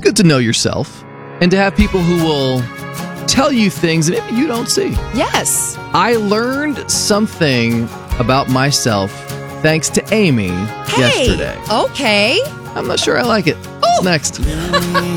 good to know yourself and to have people who will tell you things that maybe you don't see. Yes. I learned something about myself thanks to Amy yesterday. Okay. I'm not sure I like it. What's next?